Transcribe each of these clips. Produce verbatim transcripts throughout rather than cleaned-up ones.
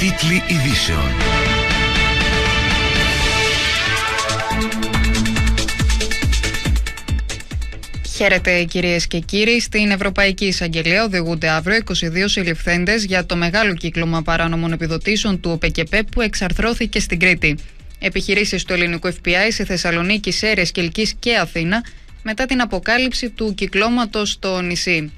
Τίτλοι ειδήσεων. Χαίρετε κυρίες και κύριοι. Στην Ευρωπαϊκή Εισαγγελία οδηγούνται αύριο είκοσι δύο συλληφθέντες για το μεγάλο κύκλωμα παράνομων επιδοτήσεων του ΟΠΕΚΕΠΕ που εξαρθρώθηκε στην Κρήτη. Επιχειρήσεις του ελληνικού εφ μπι άι σε Θεσσαλονίκη, Σέρρες, Κιλκής και Αθήνα μετά την αποκάλυψη του κυκλώματος στο νησί.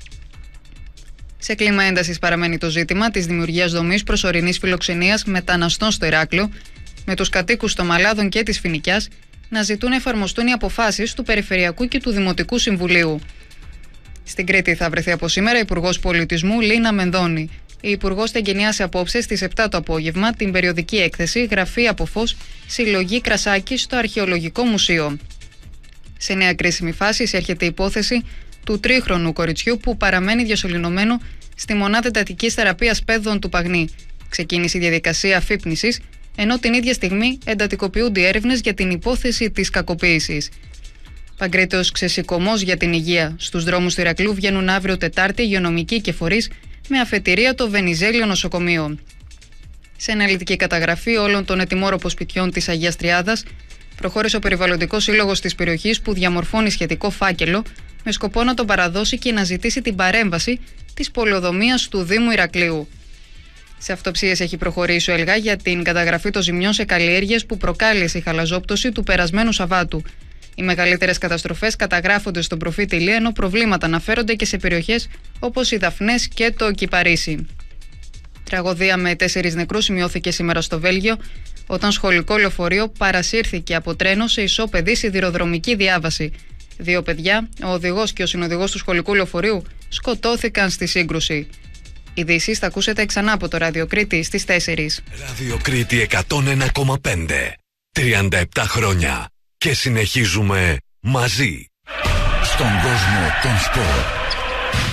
Σε κλίμα έντασης παραμένει το ζήτημα της δημιουργίας δομής προσωρινής φιλοξενίας μεταναστών στο Ηράκλειο, με τους κατοίκους των Μαλάδων και της Φοινικιάς να ζητούν να εφαρμοστούν οι αποφάσεις του Περιφερειακού και του Δημοτικού Συμβουλίου. Στην Κρήτη θα βρεθεί από σήμερα Υπουργός Πολιτισμού Λίνα Μενδώνη. Η Υπουργός θα εγκαινιάσει απόψε στις επτά το απόγευμα την περιοδική έκθεση «Γραφή από φως, συλλογή Κρασάκη» στο Αρχαιολογικό Μουσείο. Σε νέα κρίσιμη φάση εισέρχεται η υπόθεση του τρίχρονου κοριτσιού που παραμένει διασωληνωμένο στη μονάδα εντατικής θεραπείας παιδών του Παγνή. Ξεκίνησε η διαδικασία αφύπνισης, ενώ την ίδια στιγμή εντατικοποιούνται οι έρευνες για την υπόθεση της κακοποίησης. Παγκρίτος ξεσηκωμός για την υγεία. Στους δρόμους του Ηρακλείου βγαίνουν αύριο Τετάρτη υγειονομικοί και φορείς με αφετηρία το Βενιζέλιο νοσοκομείο. Σε αναλυτική καταγραφή όλων των ετοιμόρροπων σπιτιών της Αγίας Τριάδας προχώρησε ο Περιβαλλοντικός Σύλλογος της περιοχής που διαμορφώνει σχετικό φάκελο με σκοπό να τον παραδώσει και να ζητήσει την παρέμβαση της πολεοδομίας του Δήμου Ηρακλείου. Σε αυτοψίες έχει προχωρήσει ο ΕΛΓΑ για την καταγραφή των ζημιών σε καλλιέργειες που προκάλεσε η χαλαζόπτωση του περασμένου Σαββάτου. Οι μεγαλύτερες καταστροφές καταγράφονται στον προφήτη Ηλία, ενώ προβλήματα αναφέρονται και σε περιοχές όπως οι Δαφνές και το Κυπαρίσι. Τραγωδία με τέσσερις νεκρούς σημειώθηκε σήμερα στο Βέλγιο, όταν σχολικό λεωφορείο παρασύρθηκε από τρένο σε ισόπεδη σιδηροδρομική διάβαση. Δύο παιδιά, ο οδηγός και ο συνοδηγός του σχολικού λεωφορείου, σκοτώθηκαν στη σύγκρουση. Ειδήσεις θα ακούσετε ξανά από το Ράδιο Κρήτη στις τέσσερις. Ράδιο Κρήτη εκατόν ένα κόμμα πέντε. τριάντα επτά χρόνια. Και συνεχίζουμε μαζί. Στον κόσμο των σπορ.